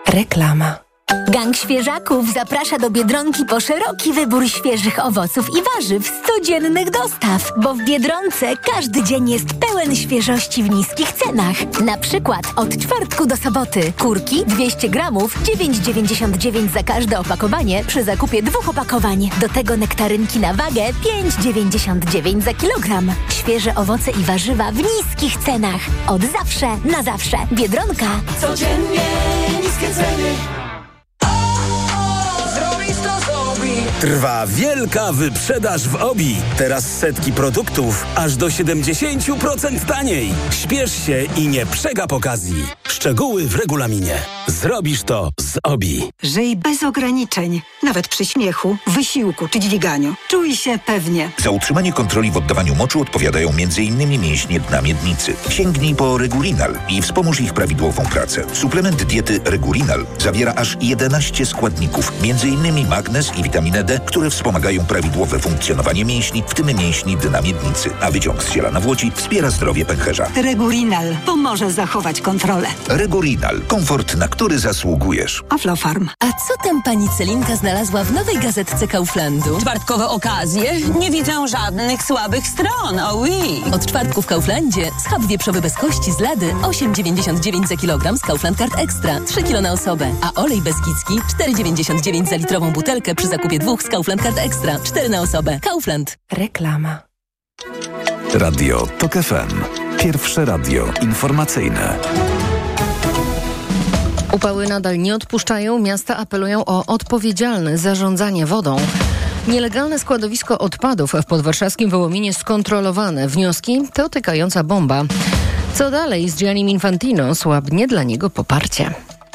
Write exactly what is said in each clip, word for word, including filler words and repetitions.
Reklama. Gang Świeżaków zaprasza do Biedronki po szeroki wybór świeżych owoców i warzyw z codziennych dostaw, bo w Biedronce każdy dzień jest pełen świeżości w niskich cenach. Na przykład od czwartku do soboty kurki dwieście gramów, dziewięć dziewięćdziesiąt dziewięć za każde opakowanie przy zakupie dwóch opakowań. Do tego nektarynki na wagę pięć dziewięćdziesiąt dziewięć za kilogram. Świeże owoce i warzywa w niskich cenach. Od zawsze na zawsze. Biedronka. Codziennie niskie ceny. Trwa wielka wyprzedaż w Obi. Teraz setki produktów aż do siedemdziesiąt procent taniej. Śpiesz się i nie przegap okazji. Szczegóły w regulaminie. Zrobisz to z Obi. Żyj bez ograniczeń. Nawet przy śmiechu, wysiłku czy dźwiganiu. Czuj się pewnie. Za utrzymanie kontroli w oddawaniu moczu odpowiadają między innymi mięśnie dna miednicy. Sięgnij po Regurinal i wspomóż ich prawidłową pracę. Suplement diety Regurinal zawiera aż jedenaście składników, między innymi magnez i witaminę D, które wspomagają prawidłowe funkcjonowanie mięśni, w tym mięśni dna miednicy. A wyciąg z ziela nawłoci wspiera zdrowie pęcherza. Regurinal pomoże zachować kontrolę. Regurinal. Komfort, na który zasługujesz. Aflofarm. A co tam pani Celinka znalazła w nowej gazetce Kauflandu? Czwartkowe okazje? Nie widzę żadnych słabych stron, oh oui. Od czwartku w Kauflandzie schab wieprzowy bez kości z lady osiem dziewięćdziesiąt dziewięć za kilogram z Kaufland Card Extra, trzy kilo na osobę, a olej beskidzki cztery dziewięćdziesiąt dziewięć za litrową butelkę przy zakupie dwóch z Kaufland Card Extra, cztery na osobę. Kaufland. Reklama. Radio TOK F M. Pierwsze radio informacyjne. Upały nadal nie odpuszczają. Miasta apelują o odpowiedzialne zarządzanie wodą. Nielegalne składowisko odpadów w podwarszawskim Wołominie skontrolowane. Wnioski to tykająca bomba. Co dalej z Giannim Infantino? Słabnie dla niego poparcie.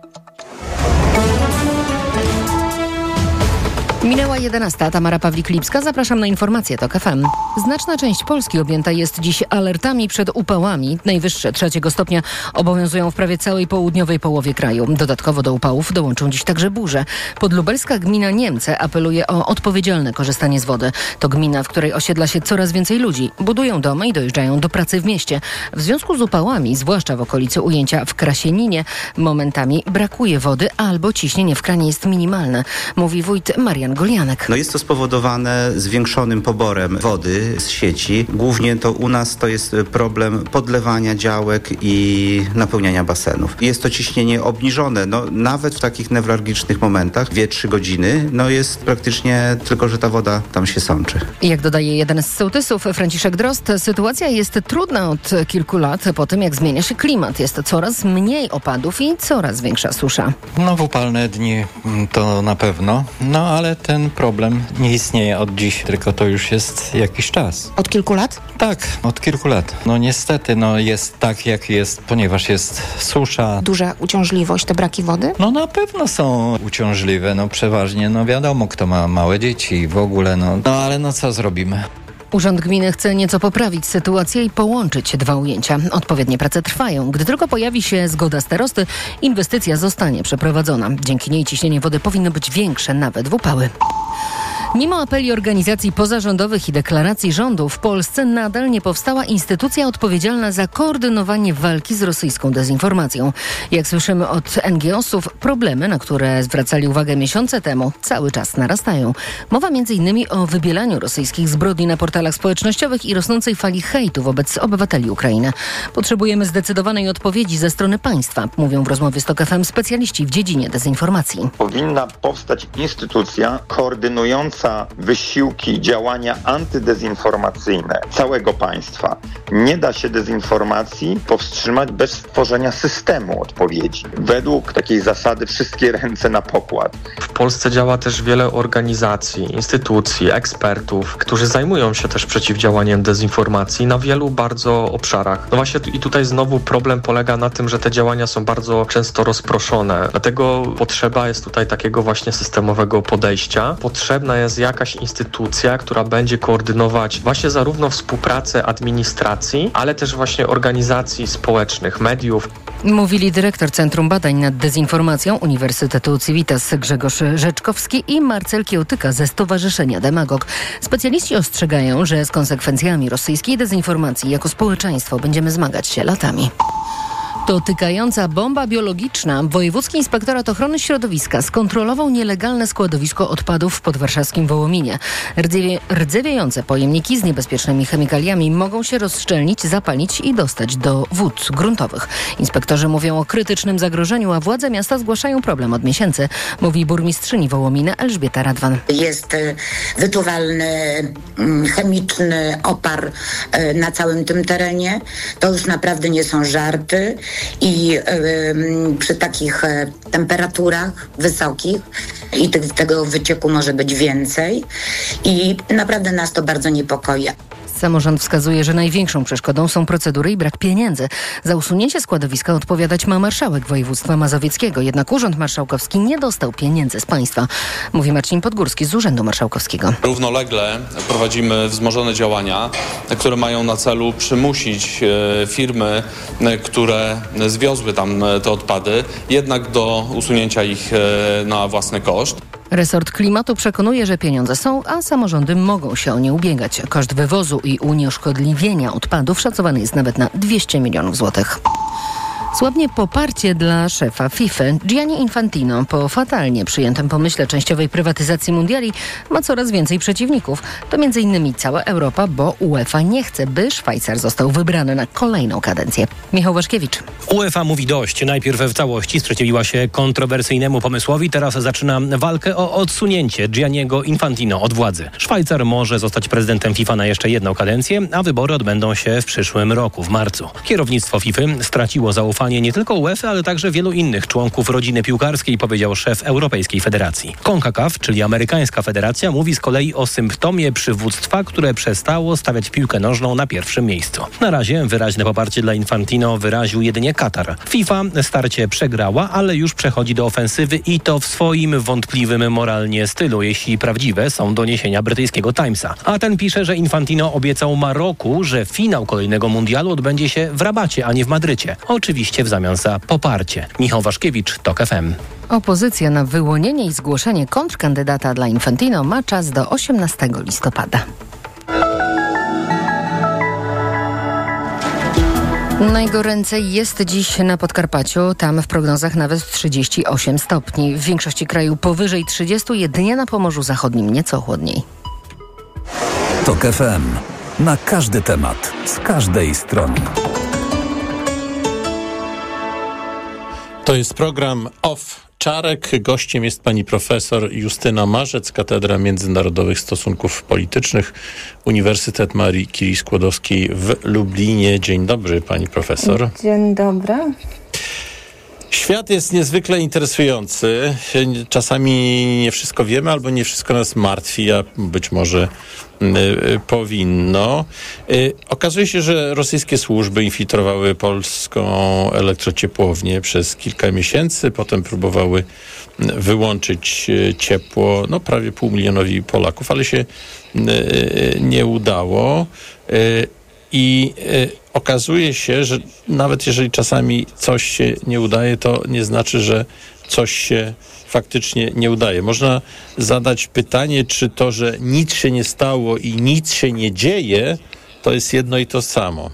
Minęła jedenasta. Tamara Pawlik-Lipska. Zapraszam na informacje TOK F M. Znaczna część Polski objęta jest dziś alertami przed upałami. Najwyższe trzeciego stopnia obowiązują w prawie całej południowej połowie kraju. Dodatkowo do upałów dołączą dziś także burze. Podlubelska gmina Niemce apeluje o odpowiedzialne korzystanie z wody. To gmina, w której osiedla się coraz więcej ludzi. Budują domy i dojeżdżają do pracy w mieście. W związku z upałami, zwłaszcza w okolicy Ujęcia w Krasieninie, momentami brakuje wody albo ciśnienie w kranie jest minimalne, mówi wójt Marian Golianek. No jest to spowodowane zwiększonym poborem wody z sieci. Głównie to u nas to jest problem podlewania działek i napełniania basenów. Jest to ciśnienie obniżone, no nawet w takich newralgicznych momentach, dwie trzy godziny, no jest praktycznie tylko, że ta woda tam się sączy. Jak dodaje jeden z sołtysów, Franciszek Drozd, sytuacja jest trudna od kilku lat po tym, jak zmienia się klimat. Jest coraz mniej opadów i coraz większa susza. No w upalne dni to na pewno, no ale ten problem nie istnieje od dziś, tylko to już jest jakiś czas. Od kilku lat? Tak, od kilku lat. No niestety, no jest tak jak jest, ponieważ jest susza. Duża uciążliwość, te braki wody? No na pewno są uciążliwe, no przeważnie, no wiadomo, kto ma małe dzieci i w ogóle, no, no ale no co zrobimy? Urząd Gminy chce nieco poprawić sytuację i połączyć dwa ujęcia. Odpowiednie prace trwają. Gdy tylko pojawi się zgoda starosty, inwestycja zostanie przeprowadzona. Dzięki niej ciśnienie wody powinno być większe nawet w upały. Mimo apeli organizacji pozarządowych i deklaracji rządu, w Polsce nadal nie powstała instytucja odpowiedzialna za koordynowanie walki z rosyjską dezinformacją. Jak słyszymy od en gie osów, problemy, na które zwracali uwagę miesiące temu, cały czas narastają. Mowa między innymi o wybielaniu rosyjskich zbrodni na portalach społecznościowych i rosnącej fali hejtu wobec obywateli Ukrainy. Potrzebujemy zdecydowanej odpowiedzi ze strony państwa, mówią w rozmowie z TOK F M specjaliści w dziedzinie dezinformacji. Powinna powstać instytucja koordynująca wysiłki, działania antydezinformacyjne całego państwa. Nie da się dezinformacji powstrzymać bez stworzenia systemu odpowiedzi. Według takiej zasady wszystkie ręce na pokład. W Polsce działa też wiele organizacji, instytucji, ekspertów, którzy zajmują się też przeciwdziałaniem dezinformacji na wielu bardzo obszarach. No właśnie i tutaj znowu problem polega na tym, że te działania są bardzo często rozproszone. Dlatego potrzeba jest tutaj takiego właśnie systemowego podejścia. Potrzebna jest jakaś instytucja, która będzie koordynować właśnie zarówno współpracę administracji, ale też właśnie organizacji społecznych, mediów. Mówili dyrektor Centrum Badań nad Dezinformacją Uniwersytetu Civitas Grzegorz Rzeczkowski i Marcel Kiełtyka ze Stowarzyszenia Demagog. Specjaliści ostrzegają, że z konsekwencjami rosyjskiej dezinformacji jako społeczeństwo będziemy zmagać się latami. To tykająca bomba biologiczna. Wojewódzki Inspektorat Ochrony Środowiska skontrolował nielegalne składowisko odpadów w podwarszawskim Wołominie. Rdzewie, rdzewiejące pojemniki z niebezpiecznymi chemikaliami mogą się rozszczelnić, zapalić i dostać do wód gruntowych. Inspektorzy mówią o krytycznym zagrożeniu, a władze miasta zgłaszają problem od miesięcy, mówi burmistrzyni Wołomina Elżbieta Radwan. Jest wyczuwalny chemiczny opar na całym tym terenie. To już naprawdę nie są żarty. I y, przy takich y, temperaturach wysokich i tych, tego wycieku może być więcej i naprawdę nas to bardzo niepokoi. Samorząd wskazuje, że największą przeszkodą są procedury i brak pieniędzy. Za usunięcie składowiska odpowiadać ma marszałek województwa mazowieckiego, jednak Urząd Marszałkowski nie dostał pieniędzy z państwa, mówi Marcin Podgórski z Urzędu Marszałkowskiego. Równolegle prowadzimy wzmożone działania, które mają na celu przymusić firmy, które zwiozły tam te odpady, jednak do usunięcia ich na własny koszt. Resort Klimatu przekonuje, że pieniądze są, a samorządy mogą się o nie ubiegać. Koszt wywozu i unieszkodliwienia odpadów szacowany jest nawet na dwieście milionów złotych. Słabnie poparcie dla szefa FIFA. Gianni Infantino po fatalnie przyjętym pomyśle częściowej prywatyzacji mundiali ma coraz więcej przeciwników. To między innymi cała Europa, bo UEFA nie chce, by Szwajcar został wybrany na kolejną kadencję. Michał Waszkiewicz. UEFA mówi dość. Najpierw w całości sprzeciwiła się kontrowersyjnemu pomysłowi, teraz zaczyna walkę o odsunięcie Gianniego Infantino od władzy. Szwajcar może zostać prezydentem FIFA na jeszcze jedną kadencję, a wybory odbędą się w przyszłym roku, w marcu. Kierownictwo FIFA straciło zaufanie nie tylko UEFA, ale także wielu innych członków rodziny piłkarskiej, powiedział szef Europejskiej Federacji. CONCACAF, czyli amerykańska federacja, mówi z kolei o symptomie przywództwa, które przestało stawiać piłkę nożną na pierwszym miejscu. Na razie wyraźne poparcie dla Infantino wyraził jedynie Katar. FIFA starcie przegrała, ale już przechodzi do ofensywy i to w swoim wątpliwym moralnie stylu, jeśli prawdziwe są doniesienia brytyjskiego Timesa. A ten pisze, że Infantino obiecał Maroku, że finał kolejnego mundialu odbędzie się w Rabacie, a nie w Madrycie. Oczywiście w zamian za poparcie. Michał Waszkiewicz, TOK F M. Opozycja na wyłonienie i zgłoszenie kontrkandydata dla Infantino ma czas do osiemnastego listopada. Najgoręcej jest dziś na Podkarpaciu. Tam w prognozach nawet trzydzieści osiem stopni. W większości kraju powyżej trzydziestu, jedynie na Pomorzu Zachodnim nieco chłodniej. TOK F M. Na każdy temat, z każdej strony. To jest program Off Czarek. Gościem jest pani profesor Justyna Marzec, Katedra Międzynarodowych Stosunków Politycznych, Uniwersytet Marii Curie-Skłodowskiej w Lublinie. Dzień dobry, pani profesor. Dzień dobry. Świat jest niezwykle interesujący. Czasami nie wszystko wiemy, albo nie wszystko nas martwi, a być może y, powinno. Y, okazuje się, że rosyjskie służby infiltrowały polską elektrociepłownię przez kilka miesięcy, potem próbowały wyłączyć ciepło no, prawie pół milionowi Polaków, ale się y, nie udało. Y, I y, okazuje się, że nawet jeżeli czasami coś się nie udaje, to nie znaczy, że coś się faktycznie nie udaje. Można zadać pytanie, czy to, że nic się nie stało i nic się nie dzieje, to jest jedno i to samo.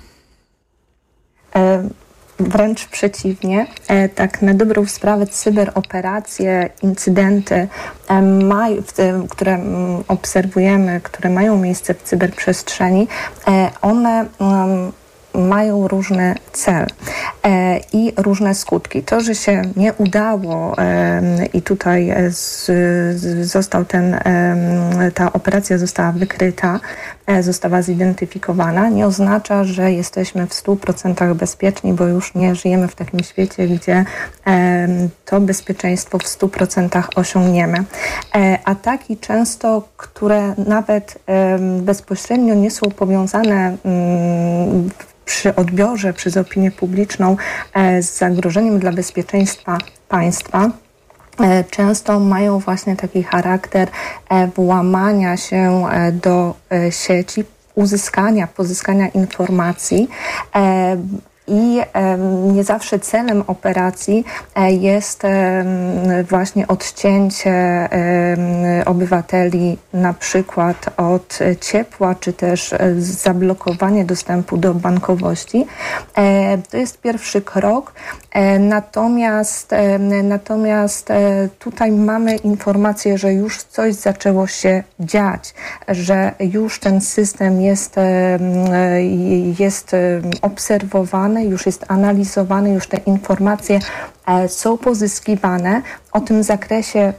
E, wręcz przeciwnie. E, tak na dobrą sprawę cyberoperacje, incydenty, e, maj, w, e, które m, obserwujemy, które mają miejsce w cyberprzestrzeni, e, one m, mają różny cel e, i różne skutki. To, że się nie udało e, i tutaj z, z, został ten, e, ta operacja została wykryta, e, została zidentyfikowana, nie oznacza, że jesteśmy w stu procentach bezpieczni, bo już nie żyjemy w takim świecie, gdzie e, to bezpieczeństwo w stu procentach osiągniemy. E, ataki często, które nawet e, bezpośrednio nie są powiązane m, przy odbiorze przez opinię publiczną e, z zagrożeniem dla bezpieczeństwa państwa, e, często mają właśnie taki charakter e, włamania się e, do e, sieci, uzyskania, pozyskania informacji, e, I nie zawsze celem operacji jest właśnie odcięcie obywateli na przykład od ciepła, czy też zablokowanie dostępu do bankowości. To jest pierwszy krok. Natomiast, natomiast tutaj mamy informację, że już coś zaczęło się dziać, że już ten system jest, jest obserwowany, już jest analizowany, już te informacje są pozyskiwane. O tym zakresie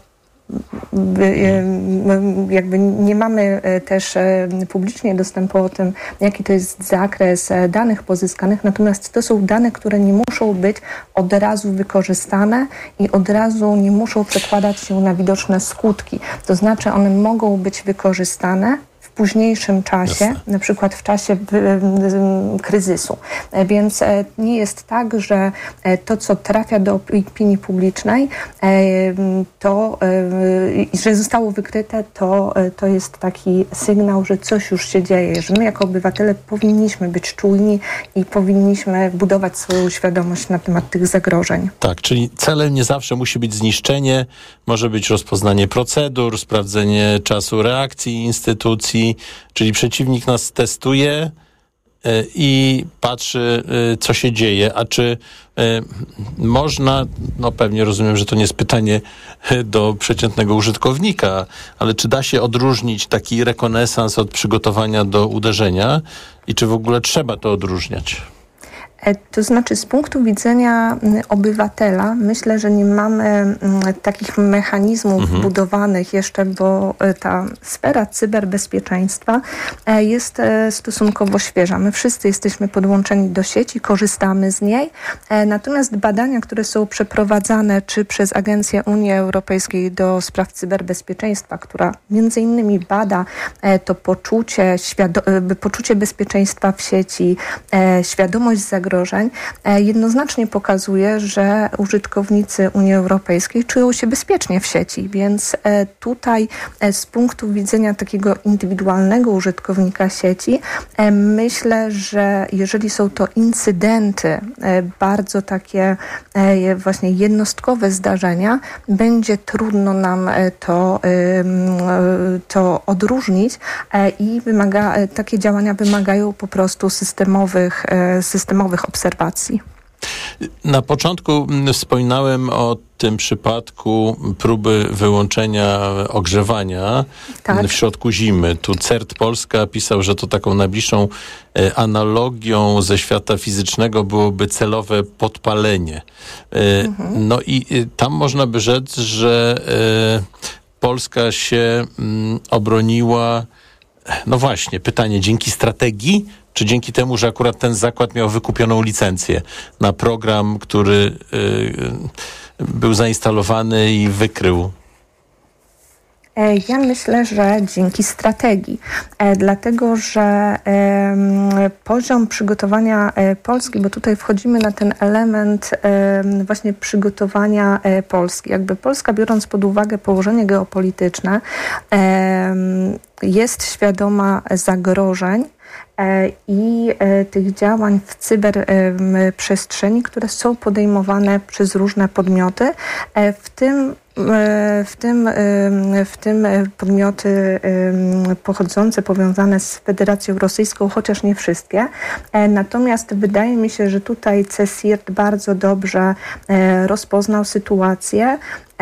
jakby nie mamy też publicznie dostępu o tym, jaki to jest zakres danych pozyskanych, natomiast to są dane, które nie muszą być od razu wykorzystane i od razu nie muszą przekładać się na widoczne skutki. To znaczy one mogą być wykorzystane w późniejszym czasie, Jasne. na przykład w czasie kryzysu. Więc nie jest tak, że to, co trafia do opinii publicznej, to, że zostało wykryte, to, to jest taki sygnał, że coś już się dzieje, że my jako obywatele powinniśmy być czujni i powinniśmy budować swoją świadomość na temat tych zagrożeń. Tak, czyli celem nie zawsze musi być zniszczenie, może być rozpoznanie procedur, sprawdzenie czasu reakcji instytucji, czyli przeciwnik nas testuje i patrzy, co się dzieje. A czy można, no pewnie rozumiem, że to nie jest pytanie do przeciętnego użytkownika, ale czy da się odróżnić taki rekonesans od przygotowania do uderzenia i czy w ogóle trzeba to odróżniać? To znaczy z punktu widzenia obywatela myślę, że nie mamy takich mechanizmów mhm. budowanych jeszcze, bo ta sfera cyberbezpieczeństwa jest stosunkowo świeża. My wszyscy jesteśmy podłączeni do sieci, korzystamy z niej, natomiast badania, które są przeprowadzane czy przez Agencję Unii Europejskiej do spraw cyberbezpieczeństwa, która między innymi bada to poczucie, świado- poczucie bezpieczeństwa w sieci, świadomość zagrożeń, jednoznacznie pokazuje, że użytkownicy Unii Europejskiej czują się bezpiecznie w sieci, więc tutaj z punktu widzenia takiego indywidualnego użytkownika sieci myślę, że jeżeli są to incydenty, bardzo takie właśnie jednostkowe zdarzenia, będzie trudno nam to, to odróżnić i wymaga, takie działania wymagają po prostu systemowych, systemowych obserwacji. Na początku wspominałem o tym przypadku próby wyłączenia ogrzewania tak. w środku zimy. Tu CERT Polska pisał, że to taką najbliższą analogią ze świata fizycznego byłoby celowe podpalenie. Mhm. No i tam można by rzec, że Polska się obroniła, no właśnie, pytanie, dzięki strategii, czy dzięki temu, że akurat ten zakład miał wykupioną licencję na program, który y, był zainstalowany i wykrył? Ja myślę, że dzięki strategii, dlatego że poziom przygotowania Polski, bo tutaj wchodzimy na ten element właśnie przygotowania Polski. Jakby Polska, biorąc pod uwagę położenie geopolityczne, jest świadoma zagrożeń i tych działań w cyberprzestrzeni, które są podejmowane przez różne podmioty, w tym W tym, w tym podmioty pochodzące, powiązane z Federacją Rosyjską, chociaż nie wszystkie. Natomiast wydaje mi się, że tutaj CSIRT bardzo dobrze rozpoznał sytuację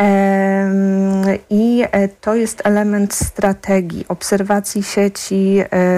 i to jest element strategii, obserwacji sieci,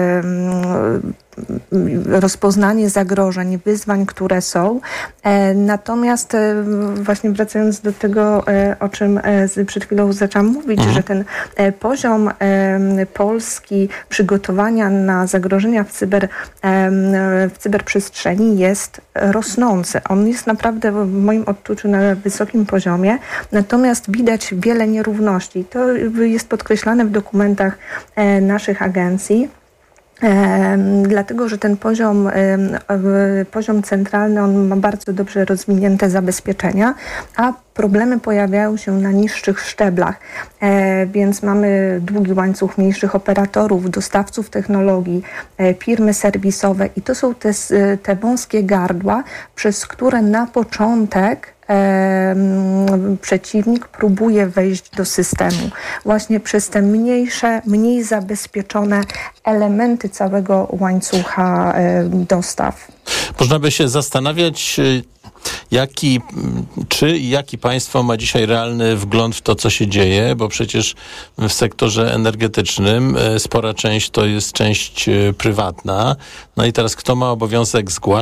rozpoznanie zagrożeń, wyzwań, które są. Natomiast właśnie wracając do tego, o czym przed chwilą zaczęłam mówić, mhm. że ten poziom Polski przygotowania na zagrożenia w, cyber, w cyberprzestrzeni jest rosnący. On jest naprawdę w moim odczuciu na wysokim poziomie, natomiast widać wiele nierówności. To jest podkreślane w dokumentach naszych agencji. Dlatego, że ten poziom, poziom centralny, on ma bardzo dobrze rozwinięte zabezpieczenia, a problemy pojawiają się na niższych szczeblach, więc mamy długi łańcuch mniejszych operatorów, dostawców technologii, firmy serwisowe i to są te, te wąskie gardła, przez które na początek przeciwnik próbuje wejść do systemu. Właśnie przez te mniejsze, mniej zabezpieczone elementy całego łańcucha dostaw. Można by się zastanawiać, jaki, czy i jaki państwo ma dzisiaj realny wgląd w to, co się dzieje, bo przecież w sektorze energetycznym spora część to jest część prywatna. No i teraz kto ma obowiązek zgłaszać